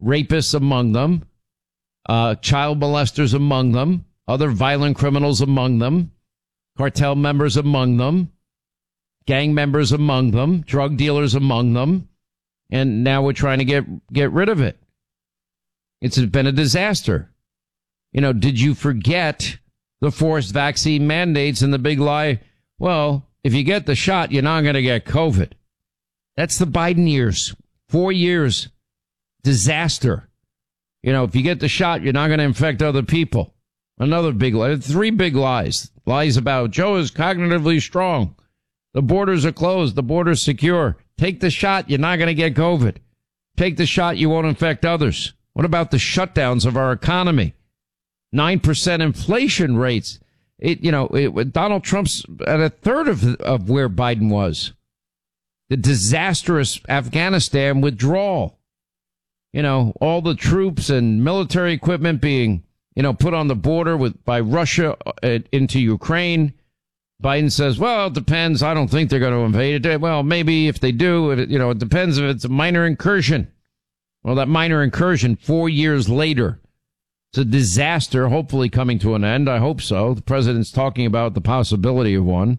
rapists among them, child molesters among them, other violent criminals among them, cartel members among them, gang members among them, drug dealers among them, and now we're trying to get rid of it. It's been a disaster. Did you forget the forced vaccine mandates and the big lie? Well, if you get the shot, you're not going to get COVID. That's the Biden years. 4 years. Disaster. If you get the shot, you're not going to infect other people. Another big lie. 3 big lies. Lies about Joe is cognitively strong. The borders are closed. The borders secure. Take the shot. You're not going to get COVID. Take the shot. You won't infect others. What about the shutdowns of our economy? 9% inflation rates. Donald Trump's at a third of where Biden was. The disastrous Afghanistan withdrawal. All the troops and military equipment being, put on the border by Russia into Ukraine. Biden says, well, it depends. I don't think they're going to invade it. Well, maybe if they do, it depends if it's a minor incursion. Well, that minor incursion 4 years later, it's a disaster, hopefully coming to an end. I hope so. The president's talking about the possibility of one.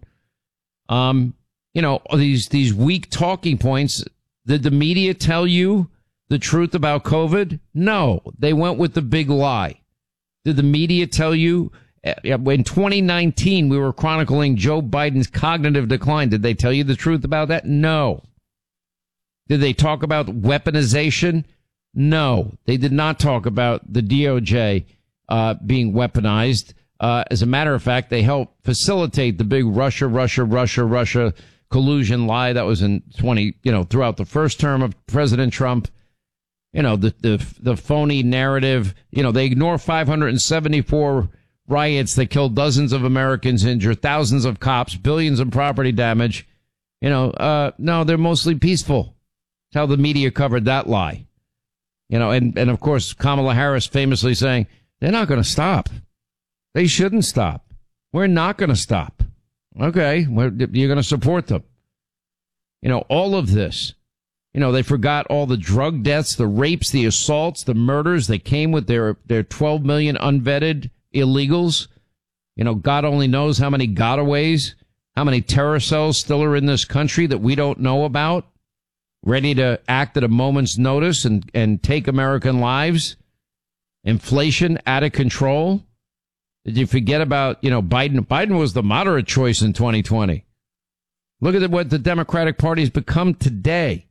These weak talking points. Did the media tell you the truth about COVID? No, they went with the big lie. Did the media tell you in 2019 we were chronicling Joe Biden's cognitive decline? Did they tell you the truth about that? No. Did they talk about weaponization? No, they did not talk about the DOJ being weaponized. As a matter of fact, they helped facilitate the big Russia collusion lie that was in throughout the first term of President Trump. The phony narrative. They ignore 574 riots that killed dozens of Americans, injured thousands of cops, billions in property damage. No, they're mostly peaceful. That's how the media covered that lie. And of course, Kamala Harris famously saying, they're not going to stop. They shouldn't stop. We're not going to stop. Okay, you're going to support them. All of this. They forgot all the drug deaths, the rapes, the assaults, the murders that came with their 12 million unvetted illegals. God only knows how many gotaways, how many terror cells still are in this country that we don't know about, ready to act at a moment's notice and take American lives. Inflation out of control. Did you forget about, Biden? Biden was the moderate choice in 2020. Look at what the Democratic Party has become today.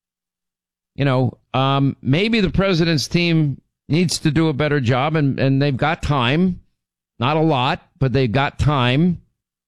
Maybe the president's team needs to do a better job, and they've got time. Not a lot, but they've got time.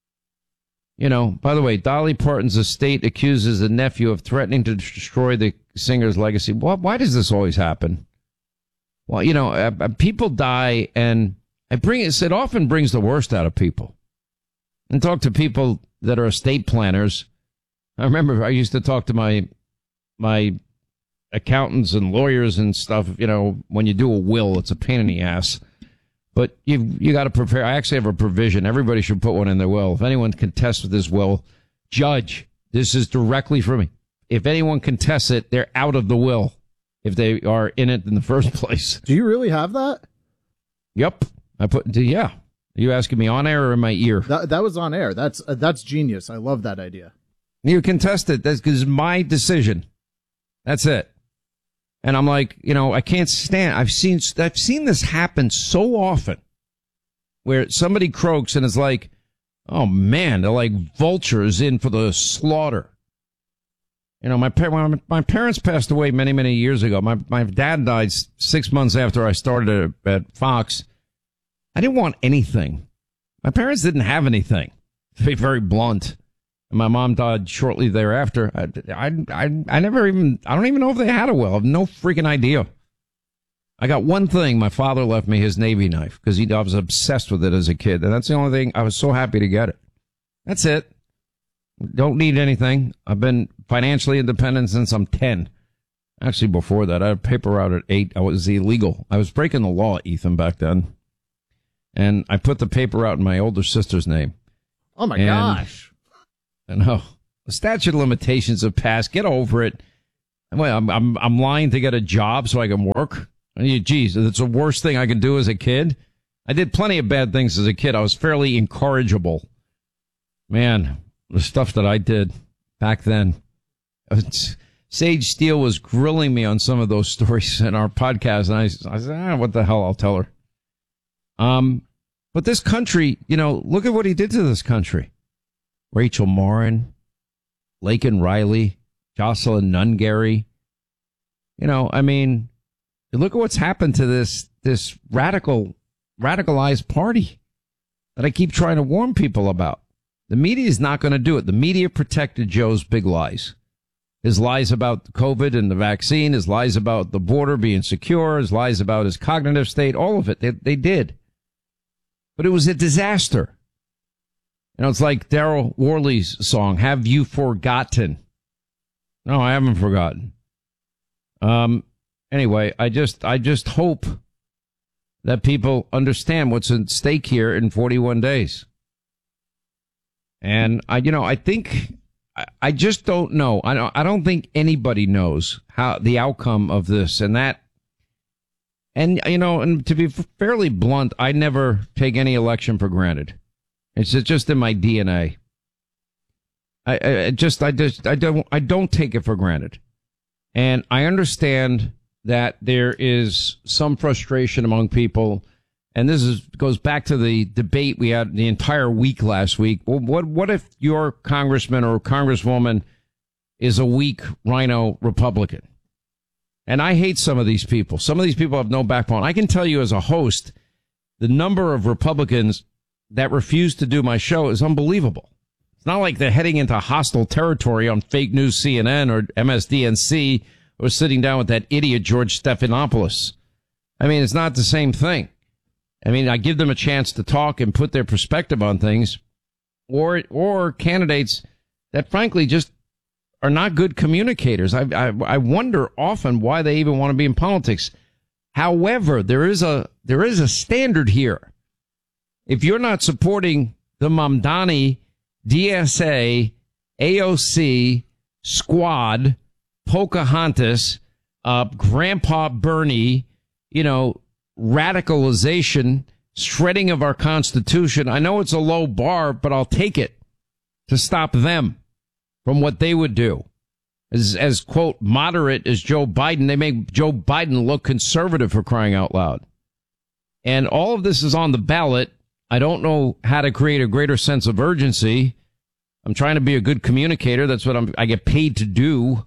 By the way, Dolly Parton's estate accuses the nephew of threatening to destroy the singer's legacy. Why does this always happen? Well, people die, and it often brings the worst out of people. And talk to people that are estate planners. I remember I used to talk to my accountants and lawyers and stuff. When you do a will, it's a pain in the ass. But you got to prepare. I actually have a provision. Everybody should put one in their will. If anyone contests with this will, judge, this is directly for me. If anyone contests it, they're out of the will if they are in it in the first place. Do you really have that? Yep. Yeah. Are you asking me on air or in my ear? That was on air. That's genius. I love that idea. You contest it. That's because my decision. That's it. And I'm like, I can't stand. I've seen this happen so often where somebody croaks and it's like, oh man, they're like vultures in for the slaughter. My parents passed away many, many years ago. My dad died 6 months after I started at Fox. I didn't want anything. My parents didn't have anything, to be very blunt. And my mom died shortly thereafter. I don't even know if they had a will. I have no freaking idea. I got one thing. My father left me his Navy knife because I was obsessed with it as a kid. And that's the only thing. I was so happy to get it. That's it. Don't need anything. I've been financially independent since I'm 10. Actually, before that, I had a paper route at 8. I was illegal. I was breaking the law, Ethan, back then. And I put the paper out in my older sister's name. Oh, my gosh. I know. The statute of limitations have passed. Get over it. Well, I'm lying to get a job so I can work. Geez, that's the worst thing I can do as a kid. I did plenty of bad things as a kid. I was fairly incorrigible. Man, the stuff that I did back then. Sage Steele was grilling me on some of those stories in our podcast, and I said, what the hell, I'll tell her. But this country, look at what he did to this country. Rachel Morin, Laken Riley, Jocelyn Nungary. Look at what's happened to this radicalized party that I keep trying to warn people about. The media is not going to do it. The media protected Joe's big lies. His lies about COVID and the vaccine, his lies about the border being secure, his lies about his cognitive state, all of it. They did. But it was a disaster. It's like Daryl Worley's song, Have You Forgotten? No, I haven't forgotten. Anyway, I just hope that people understand what's at stake here in 41 days. And I just don't know. I don't think anybody knows how the outcome of this and that. And, and to be fairly blunt, I never take any election for granted. It's just in my DNA. I don't take it for granted. And I understand that there is some frustration among people. And this goes back to the debate we had the entire week last week. Well, what if your congressman or congresswoman is a weak rhino Republican? And I hate some of these people. Some of these people have no backbone. I can tell you as a host, the number of Republicans that refuse to do my show is unbelievable. It's not like they're heading into hostile territory on fake news CNN or MSDNC or sitting down with that idiot George Stephanopoulos. It's not the same thing. I give them a chance to talk and put their perspective on things, or candidates that frankly just are not good communicators. I wonder often why they even want to be in politics. However, there is a standard here. If you're not supporting the Mamdani, DSA, AOC, Squad, Pocahontas, Grandpa Bernie, radicalization, shredding of our Constitution. I know it's a low bar, but I'll take it to stop them from what they would do. As quote, moderate as Joe Biden, they make Joe Biden look conservative, for crying out loud. And all of this is on the ballot. I don't know how to create a greater sense of urgency. I'm trying to be a good communicator. That's what I get paid to do.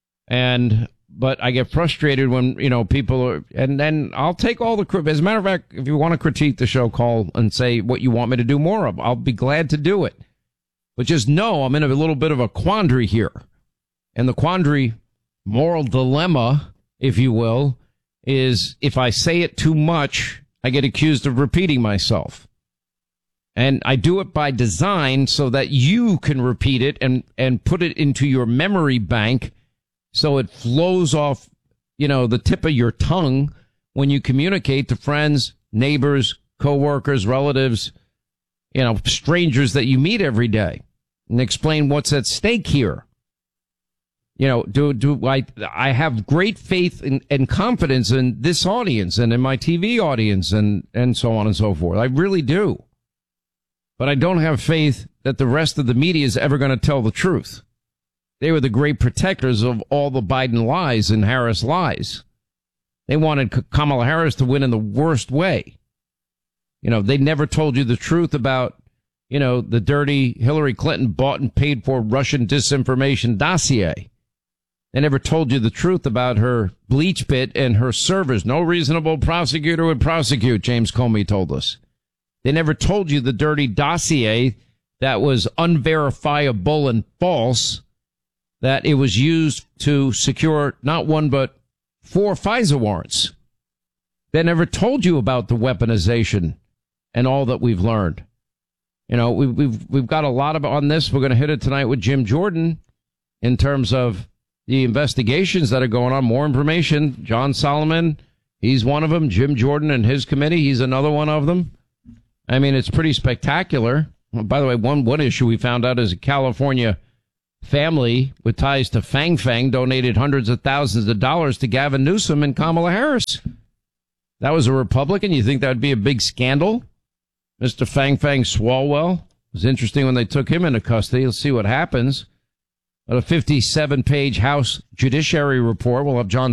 But I get frustrated when, people are, and then I'll take all the, as a matter of fact, if you want to critique the show, call and say what you want me to do more of. I'll be glad to do it. But just know I'm in a little bit of a quandary here. And the quandary, moral dilemma, if you will, is if I say it too much, I get accused of repeating myself. And I do it by design so that you can repeat it and put it into your memory bank so it flows off, the tip of your tongue when you communicate to friends, neighbors, coworkers, relatives, strangers that you meet every day, and explain what's at stake here. I have great faith and confidence in this audience and in my TV audience and so on and so forth. I really do. But I don't have faith that the rest of the media is ever going to tell the truth. They were the great protectors of all the Biden lies and Harris lies. They wanted Kamala Harris to win in the worst way. They never told you the truth about, the dirty Hillary Clinton bought and paid for Russian disinformation dossier. They never told you the truth about her bleach pit and her servers. No reasonable prosecutor would prosecute, James Comey told us. They never told you the dirty dossier that was unverifiable and false, that it was used to secure not one but 4 FISA warrants. They never told you about the weaponization and all that we've learned. We've got a lot of on this. We're going to hit it tonight with Jim Jordan in terms of the investigations that are going on. More information. John Solomon, he's one of them. Jim Jordan and his committee, he's another one of them. It's pretty spectacular. By the way, one issue we found out is a California family with ties to Fang Fang donated hundreds of thousands of dollars to Gavin Newsom and Kamala Harris. That was a Republican. You think that would be a big scandal? Mr. Fang Fang Swalwell. It was interesting when they took him into custody. Let's see what happens. But a 57-page House Judiciary report. We'll have John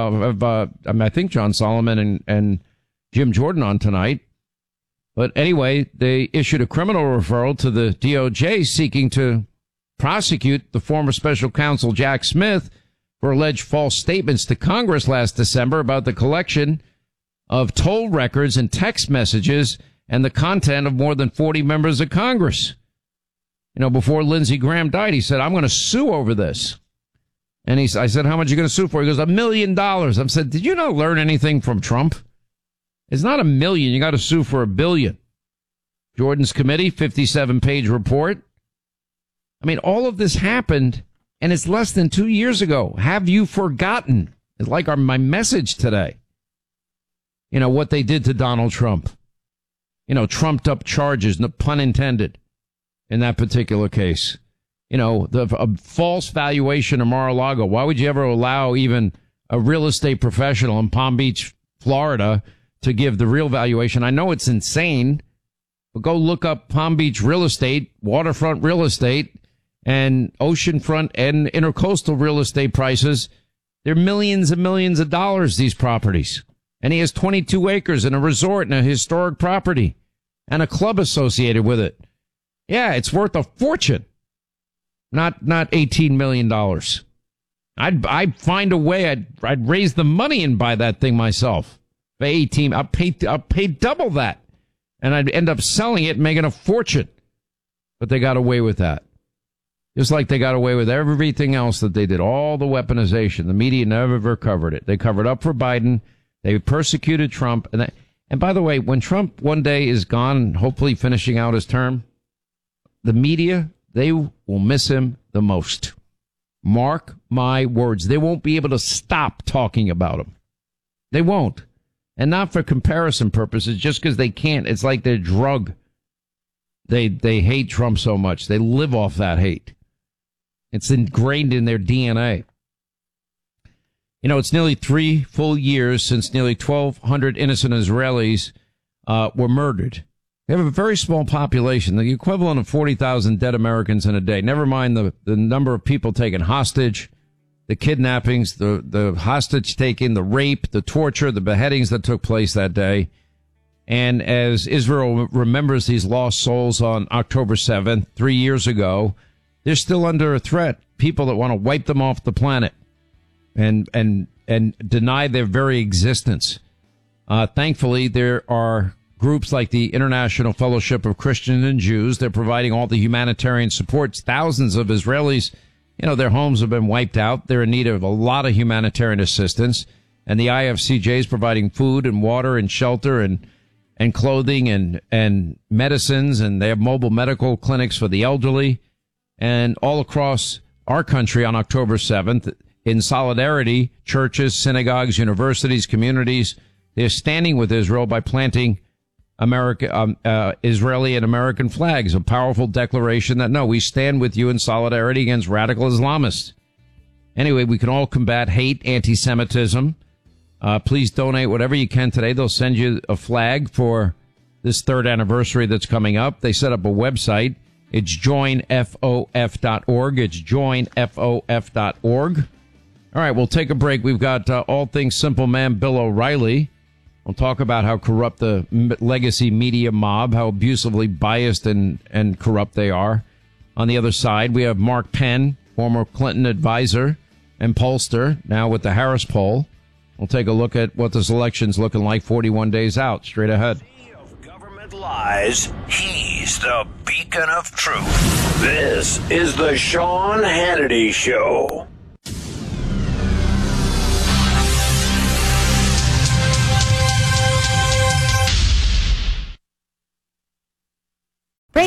Solomon and Jim Jordan on tonight. But anyway, they issued a criminal referral to the DOJ seeking to prosecute the former special counsel Jack Smith for alleged false statements to Congress last December about the collection of toll records and text messages and the content of more than 40 members of Congress. You know, before Lindsey Graham died, he said, I'm going to sue over this. And I said, how much are you going to sue for? He goes, $1 million. I said, did you not learn anything from Trump? It's not $1 million. You got to sue for $1 billion. Jordan's committee, 57-page report. I mean, all of this happened, and it's less than 2 years ago. Have you forgotten? It's like my message today. You know, what they did to Donald Trump. You know, trumped up charges, no pun intended, in that particular case. You know, a false valuation of Mar-a-Lago. Why would you ever allow even a real estate professional in Palm Beach, Florida, to give the real valuation? I know it's insane, but go look up Palm Beach real estate, waterfront real estate, and oceanfront and intercoastal real estate prices. They're millions and millions of dollars, these properties. And he has 22 acres and a resort and a historic property and a club associated with it. Yeah, it's worth a fortune. Not $18 million. I'd find a way. I'd raise the money and buy that thing myself. For 18, I'll pay double that. And I'd end up selling it and making a fortune. But they got away with that. Just like they got away with everything else that they did. All the weaponization. The media never covered it. They covered up for Biden. They persecuted Trump. And by the way, when Trump one day is gone, hopefully finishing out his term, the media, they will miss him the most. Mark my words. They won't be able to stop talking about him. They won't. And not for comparison purposes, just because they can't. It's like their drug. They hate Trump so much. They live off that hate. It's ingrained in their DNA. You know, it's nearly 3 full years since nearly 1,200 innocent Israelis were murdered. They have a very small population, the equivalent of 40,000 dead Americans in a day. Never mind the number of people taken hostage, the kidnappings, the hostage taking, the rape, the torture, the beheadings that took place that day. And as Israel remembers these lost souls on October 7th, 3 years ago, they're still under a threat. People that want to wipe them off the planet and deny their very existence. Thankfully, there are groups like the International Fellowship of Christians and Jews. They're providing all the humanitarian supports. Thousands of Israelis, you know, their homes have been wiped out. They're in need of a lot of humanitarian assistance. And the IFCJ is providing food and water and shelter and clothing and medicines. And they have mobile medical clinics for the elderly. And all across our country on October 7th, in solidarity, churches, synagogues, universities, communities, they're standing with Israel by planting Israeli and American flags, a powerful declaration that, no, we stand with you in solidarity against radical Islamists. Anyway, we can all combat hate, anti-Semitism. Please donate whatever you can today. They'll send you a flag for this 3rd anniversary that's coming up. They set up a website. It's joinfof.org. It's joinfof.org. All right, we'll take a break. We've got All Things Simple Man Bill O'Reilly. We'll talk about how corrupt the legacy media mob, how abusively biased and corrupt they are. On the other side, we have Mark Penn, former Clinton advisor and pollster, now with the Harris poll. We'll take a look at what this election's looking like 41 days out. Straight ahead. Of government lies, he's the beacon of truth. This is the Sean Hannity Show.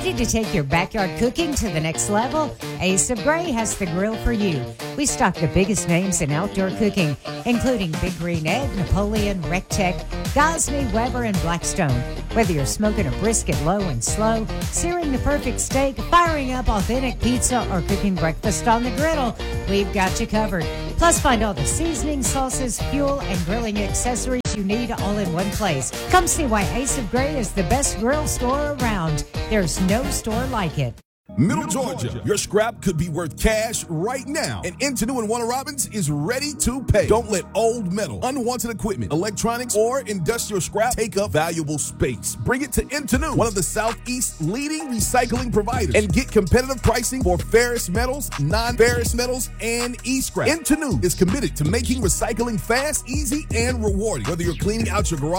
Ready to take your backyard cooking to the next level? Ace of Gray has the grill for you. We stock the biggest names in outdoor cooking, including Big Green Egg, Napoleon, Rectech, Gosney, Weber, and Blackstone. Whether you're smoking a brisket low and slow, searing the perfect steak, firing up authentic pizza, or cooking breakfast on the griddle, we've got you covered. Plus, find all the seasoning, sauces, fuel, and grilling accessories you need all in one place. Come see why Ace of Gray is the best grill store around. There's no store like it. Middle Georgia, your scrap could be worth cash right now, and Intenu and Warner Robins is ready to pay. Don't let old metal, unwanted equipment, electronics, or industrial scrap take up valuable space. Bring it to Intenu, one of the Southeast's leading recycling providers, and get competitive pricing for ferrous metals, non-ferrous metals, and e-scrap. Intenu is committed to making recycling fast, easy, and rewarding. Whether you're cleaning out your garage